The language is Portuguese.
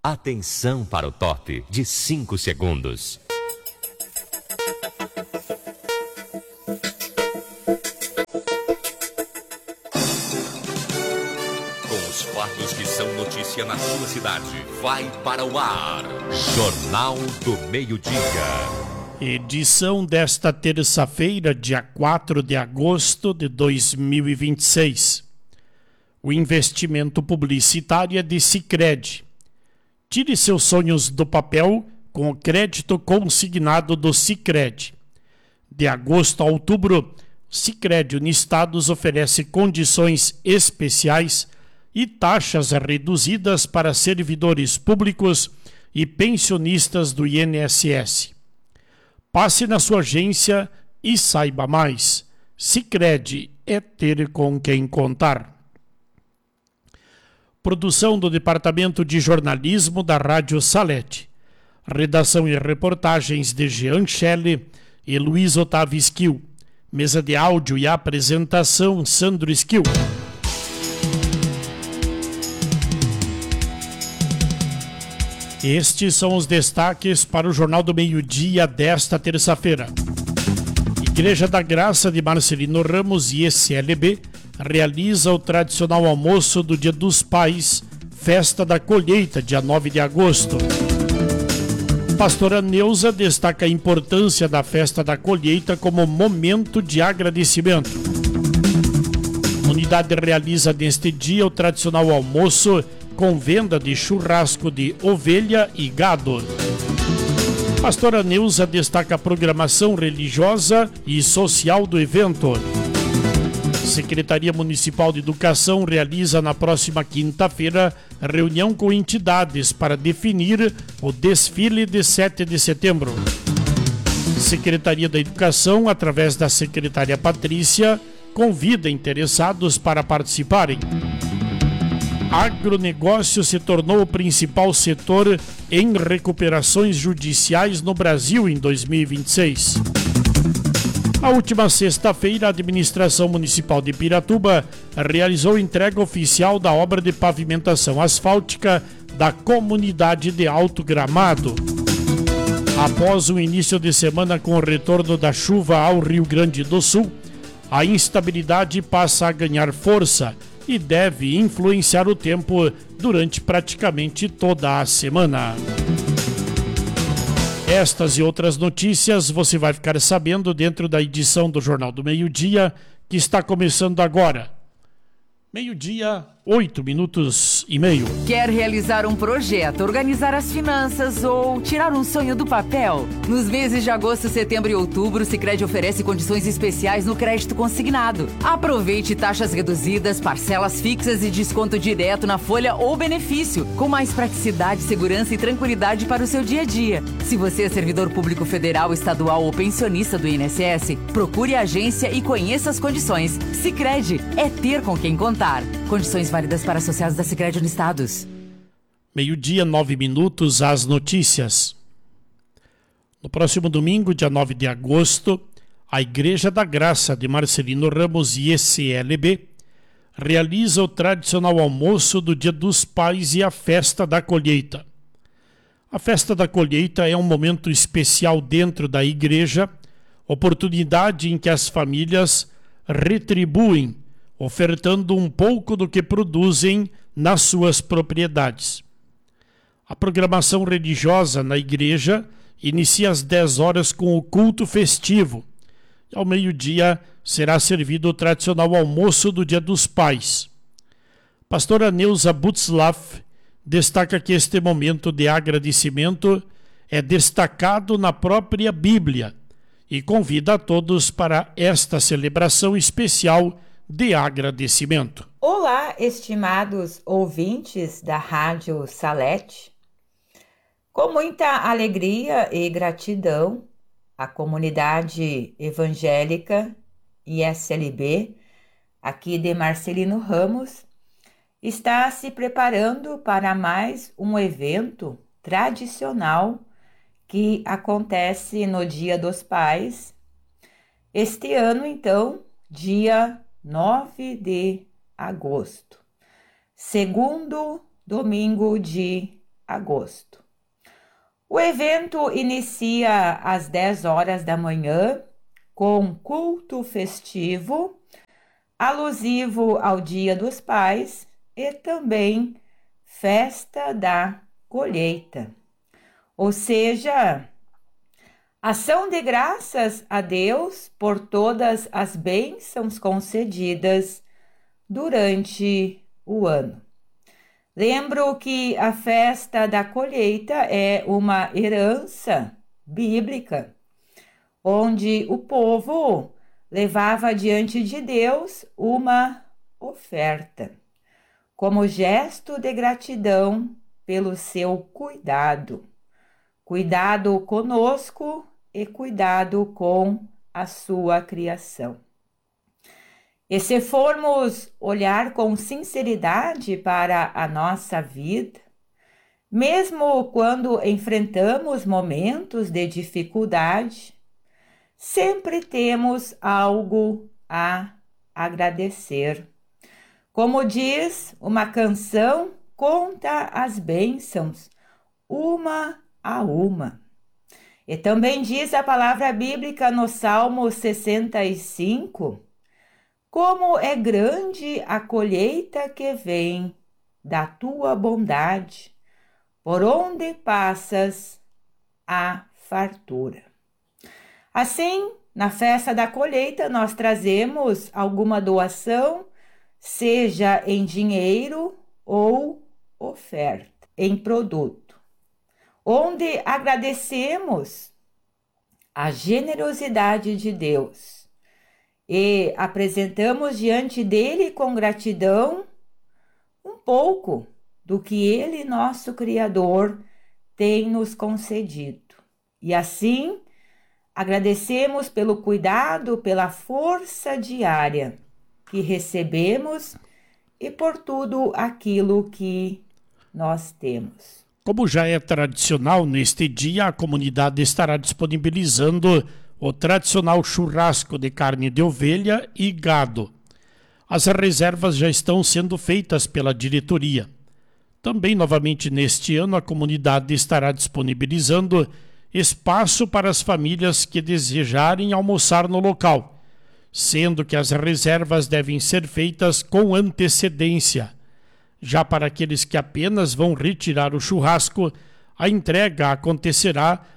Atenção para o top de 5 segundos. Com os fatos que são notícia na sua cidade, vai para o ar. Jornal do Meio-Dia. Edição desta terça-feira, dia 4 de agosto de 2026. O investimento publicitário é de Sicredi. Tire seus sonhos do papel com o crédito consignado do Sicredi. De agosto a outubro, Sicredi Uniestados oferece condições especiais e taxas reduzidas para servidores públicos e pensionistas do INSS. Passe na sua agência e saiba mais. Sicredi é ter com quem contar. Produção do Departamento de Jornalismo da Rádio Salete. Redação e reportagens de Jean Schelle e Luiz Otávio Esquil. Mesa de áudio e apresentação, Sandro Esquil. Estes são os destaques para o Jornal do Meio-Dia desta terça-feira. Igreja da Graça de Marcelino Ramos e SLB realiza o tradicional almoço do Dia dos Pais, Festa da Colheita, dia 9 de agosto. Pastora Neuza destaca a importância da Festa da Colheita como momento de agradecimento. A unidade realiza neste dia o tradicional almoço com venda de churrasco de ovelha e gado. Pastora Neuza destaca a programação religiosa e social do evento. Secretaria Municipal de Educação realiza na próxima quinta-feira reunião com entidades para definir o desfile de 7 de setembro. Secretaria da Educação, através da secretária Patrícia, convida interessados para participarem. Agronegócio se tornou o principal setor em recuperações judiciais no Brasil em 2026. Na última sexta-feira, a Administração Municipal de Piratuba realizou entrega oficial da obra de pavimentação asfáltica da comunidade de Alto Gramado. Após um início de semana com o retorno da chuva ao Rio Grande do Sul, a instabilidade passa a ganhar força e deve influenciar o tempo durante praticamente toda a semana. Estas e outras notícias você vai ficar sabendo dentro da edição do Jornal do Meio-Dia, que está começando agora. Meio-dia, 8:30. Quer realizar um projeto, organizar as finanças ou tirar um sonho do papel? Nos meses de agosto, setembro e outubro, o Sicredi oferece condições especiais no crédito consignado. Aproveite taxas reduzidas, parcelas fixas e desconto direto na folha ou benefício, com mais praticidade, segurança e tranquilidade para o seu dia a dia. Se você é servidor público federal, estadual ou pensionista do INSS, procure a agência e conheça as condições. Sicredi é ter com quem contar. Condições válidas para associados da Sicredi Uniestados. Meio-dia, 9:00, as notícias. No próximo domingo, dia 9 de agosto, a Igreja da Graça de Marcelino Ramos e SLB realiza o tradicional almoço do Dia dos Pais e a Festa da Colheita. A Festa da Colheita é um momento especial dentro da igreja, oportunidade em que as famílias retribuem ofertando um pouco do que produzem nas suas propriedades. A programação religiosa na igreja inicia às 10 horas com o culto festivo. E ao meio-dia será servido o tradicional almoço do Dia dos Pais. Pastora Neuza Butzlaff destaca que este momento de agradecimento é destacado na própria Bíblia e convida a todos para esta celebração especial de agradecimento. Olá, estimados ouvintes da Rádio Salete. Com muita alegria e gratidão, a comunidade evangélica ISLB, aqui de Marcelino Ramos, está se preparando para mais um evento tradicional que acontece no Dia dos Pais. Este ano, então, dia 9 de agosto, segundo domingo de agosto. O evento inicia às 10 horas da manhã com culto festivo, alusivo ao Dia dos Pais e também festa da colheita. Ou seja, ação de graças a Deus por todas as bênçãos concedidas durante o ano. Lembro que a festa da colheita é uma herança bíblica, onde o povo levava diante de Deus uma oferta, como gesto de gratidão pelo seu cuidado conosco e cuidado com a sua criação. E se formos olhar com sinceridade para a nossa vida, mesmo quando enfrentamos momentos de dificuldade, sempre temos algo a agradecer. Como diz uma canção, conta as bênçãos, uma a uma. E também diz a palavra bíblica no Salmo 65, como é grande a colheita que vem da tua bondade, por onde passas a fartura. Assim, na festa da colheita, nós trazemos alguma doação, seja em dinheiro ou oferta, em produto, onde agradecemos a generosidade de Deus e apresentamos diante dele com gratidão um pouco do que ele, nosso Criador, tem nos concedido. E assim, agradecemos pelo cuidado, pela força diária que recebemos e por tudo aquilo que nós temos. Como já é tradicional, neste dia a comunidade estará disponibilizando o tradicional churrasco de carne de ovelha e gado. As reservas já estão sendo feitas pela diretoria. Também, novamente neste ano, a comunidade estará disponibilizando espaço para as famílias que desejarem almoçar no local, sendo que as reservas devem ser feitas com antecedência. Já para aqueles que apenas vão retirar o churrasco, a entrega acontecerá